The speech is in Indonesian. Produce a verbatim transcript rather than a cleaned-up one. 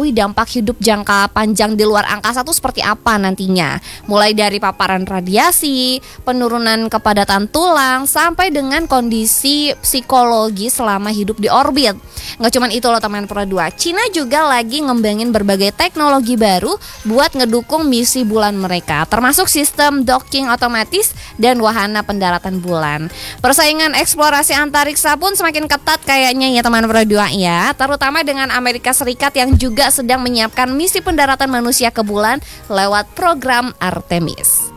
mengetahui dampak hidup jangka panjang di luar angkasa itu seperti apa nantinya. Mulai dari paparan radiasi, penurunan kepadatan tulang, sampai dengan kondisi psikologi selama hidup di orbit. Nggak cuma itu loh teman Pro dua, Cina juga lagi ngembangin berbagai teknologi baru buat ngedukung misi bulan mereka, termasuk sistem docking otomatis dan wahana pendaratan bulan. Persaingan eksplorasi antariksa pun semakin ketat kayaknya ya teman Pro dua ya, terutama dengan Amerika Serikat yang juga sedang menyiapkan misi pendaratan manusia ke bulan lewat program Artemis.